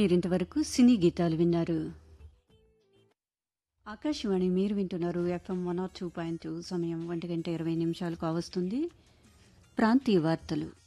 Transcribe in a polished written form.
మీరింతవరకు సినీ గీతాలు విన్నారు. ఆకాశవాణి మీరు వింటున్నారు ఎఫ్ఎం 102.2. సమయం 1:20 కావస్తుంది. ప్రాంతీయ వార్తలు.